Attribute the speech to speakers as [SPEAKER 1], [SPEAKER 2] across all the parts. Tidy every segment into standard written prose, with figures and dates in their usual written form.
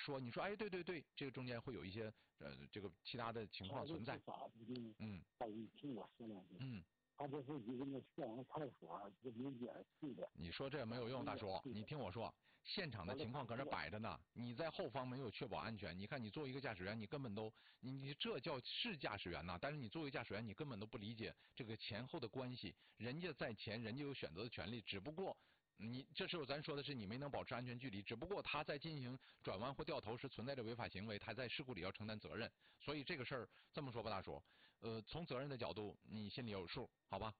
[SPEAKER 1] 说，你说哎对对对，这个中间会有一些这个其他的情况存在。
[SPEAKER 2] 你听我说两句。他这是一个那县委派出所这民检去的。
[SPEAKER 1] 你说这没有用，大叔，你听我说，现场的情况搁这摆着呢，你在后方没有确保安全。你看，你作为一个驾驶员，你根本都你这叫是驾驶员呐，但是你作为驾驶员，你根本都不理解这个前后的关系。人家在前，人家有选择的权利，只不过。你这时候咱说的是你没能保持安全距离，只不过他在进行转弯或掉头时存在着违法行为，他在事故里要承担责任。所以这个事儿这么说吧，大叔，从责任的角度你心里有数，好吧？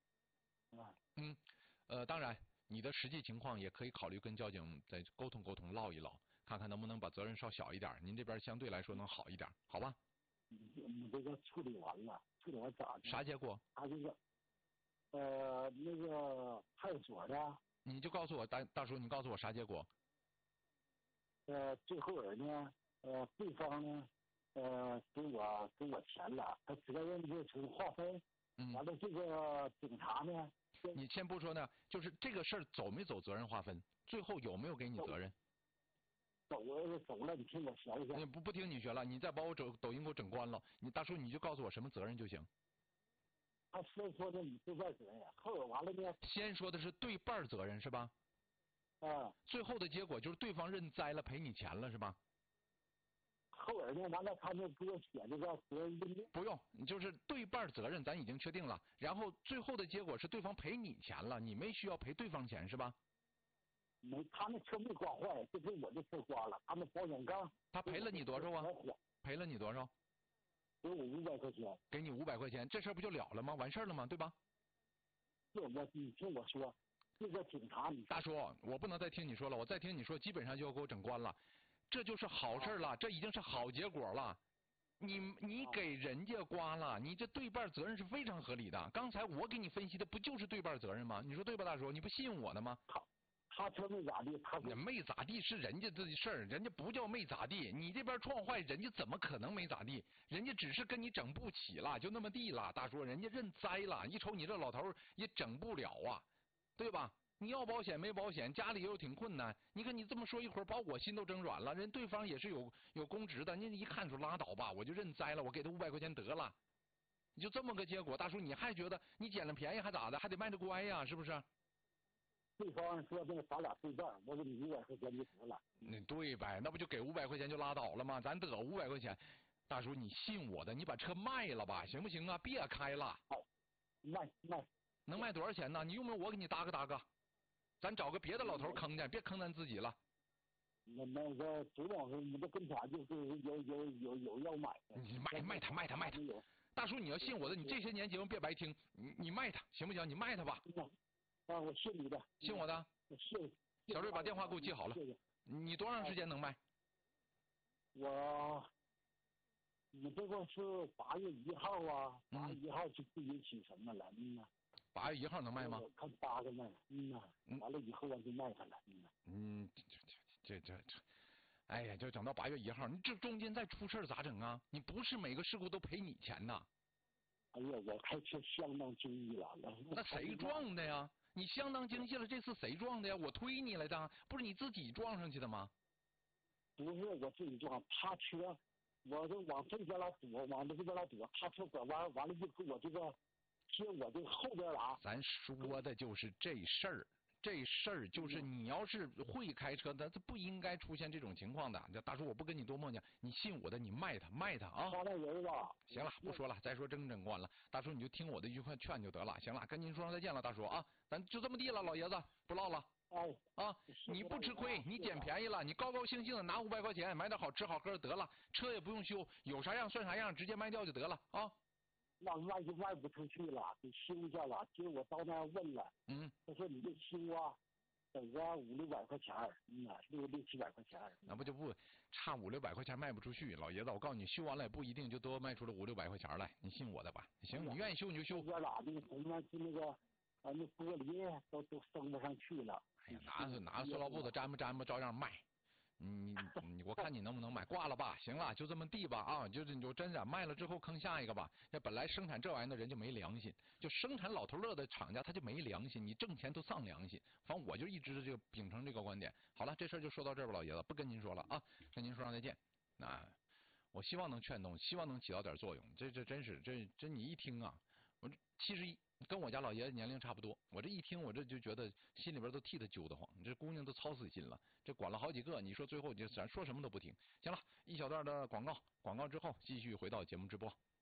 [SPEAKER 1] 当然你的实际情况也可以考虑跟交警再沟通沟通，唠一唠，看看能不能把责任稍小一点，您这边相对来说能好一点，好吧？
[SPEAKER 2] 你这个处理完了，处理完咋的？
[SPEAKER 1] 啥结果？
[SPEAKER 2] 他这个那个派出所的。
[SPEAKER 1] 你就告诉我，大叔，你告诉我啥结果？
[SPEAKER 2] 最后人呢，对方呢，给我钱了，他责任就从划分。完了，这个警察呢，
[SPEAKER 1] 你先不说呢，就是这个事儿走没走责任划分，最后有没有给你责任？
[SPEAKER 2] 走了，你听我学一下。
[SPEAKER 1] 你不听你学了，你再把我抖音给我整关了。你大叔，你就告诉我什么责任就行。
[SPEAKER 2] 他先说的你对半责任，后边完了呢？
[SPEAKER 1] 先说的是对半责任是吧？最后的结果就是对方认栽了，赔你钱了是吧？
[SPEAKER 2] 后边呢，完了他就给我写这个责任认定。
[SPEAKER 1] 不用，就是对半责任咱已经确定了，然后最后的结果是对方赔你钱了，你没需要赔对方钱是吧？
[SPEAKER 2] 没，他那车没刮坏，就跟我这车刮了，他们保险杠。
[SPEAKER 1] 他赔了你多少啊？赔了你多少？
[SPEAKER 2] 给我500块钱。
[SPEAKER 1] 给你500块钱，这事儿不就了了吗？完事儿了吗？对吧？
[SPEAKER 2] 你听我说，这个警察
[SPEAKER 1] 大叔，我不能再听你说了，我再听你说，基本上就要给我整关了。这就是好事了，这已经是好结果了。你给人家刮了，你这对半责任是非常合理的。刚才我给你分析的不就是对半责任吗？你说对吧，大叔？你不信我的吗？
[SPEAKER 2] 他车没咋地，他
[SPEAKER 1] 没咋地是人家的事儿，人家不叫没咋地。你这边撞坏，人家怎么可能没咋地？人家只是跟你整不起了，就那么地了。大叔，人家认栽了，一瞅你这老头也整不了啊，对吧？你要保险没保险，家里又挺困难。你看你这么说一会儿，把我心都整软了。人对方也是有公职的，你一看出拉倒吧，我就认栽了，我给他500块钱得了。你就这么个结果，大叔你还觉得你捡了便宜还咋的？还得卖着乖呀，是不是？
[SPEAKER 2] 对方说那个咱俩对半，我给你500块钱就得了。
[SPEAKER 1] 对呗，那不就给500块钱就拉倒了吗？咱得500块钱，大叔你信我的，你把车卖了吧，行不行啊？别开了。
[SPEAKER 2] 好，卖。
[SPEAKER 1] 能卖多少钱呢？你用不用我给你搭个？咱找个别的老头坑去，别坑咱自己了。
[SPEAKER 2] 那个主要是你这跟前就是有要买的。
[SPEAKER 1] 你卖他。大叔你要信我的，你这些年节目别白听，你卖他行不行？你卖他吧。
[SPEAKER 2] 我信你的。
[SPEAKER 1] 信我的。小瑞把电话给我记好了。你多长时间能卖？
[SPEAKER 2] 你这个是8月1号啊，8月1号就不允许什么了
[SPEAKER 1] 8月1号能卖吗？
[SPEAKER 2] 看8个卖，完了以后我就卖他了，
[SPEAKER 1] 这，哎呀，就整到8月1号，你这中间再出事咋整啊？你不是每个事故都赔你钱呐？
[SPEAKER 2] 哎呀，我开车相当精细了。
[SPEAKER 1] 那谁撞的呀？你相当精细了，这次谁撞的呀？我推你来的，不是你自己撞上去的吗？
[SPEAKER 2] 不是我自己撞，他车，我就往这边来躲，往这边来躲，他车拐弯，完了就给我这个贴我这后边了。
[SPEAKER 1] 咱说的就是这事儿。这事儿就是你要是会开车的，这不应该出现这种情况的。大叔，我不跟你多磨叽，你信我的，你卖他啊！
[SPEAKER 2] 他那人吧，
[SPEAKER 1] 行了，不说了，再说整关了。大叔，你就听我的一句话劝就得了。行了，跟您说声再见了，大叔啊，咱就这么地了，老爷子不唠了。你不吃亏，你捡便宜了，你高高兴兴的拿500块钱买点好吃好喝的得了，车也不用修，有啥样算啥样，直接卖掉就得了啊。
[SPEAKER 2] 那卖就卖不出去了，得修一下了。结果我到那问了，他说你这修啊，等个500-600块钱，600-700块钱。
[SPEAKER 1] 那不就不差500-600块钱卖不出去？老爷子，我告诉你，修完了也不一定就多卖出了500-600块钱来，你信我的吧？行，你愿意修你就修。
[SPEAKER 2] 那咋的？我们就那玻璃都升不上去了。
[SPEAKER 1] 哎呀，拿塑料布子粘吧，照样卖。 我看你能不能买，挂了吧，行了，就这么地吧啊，就真的卖了之后坑下一个吧。那本来生产这玩意儿的人就没良心，就生产老头乐的厂家他就没良心，你挣钱都丧良心。反正我就一直这个秉承这个观点。好了，这事儿就说到这儿吧，老爷子，不跟您说了啊，跟您说声再见。那我希望能劝动，希望能起到点作用。这真是这你一听啊，我71。跟我家老爷子年龄差不多，我这一听，我这就觉得心里边都替他揪得慌。这姑娘都操死心了，这管了好几个，你说最后就咱说什么都不听。行了，一小段的广告之后继续回到节目直播。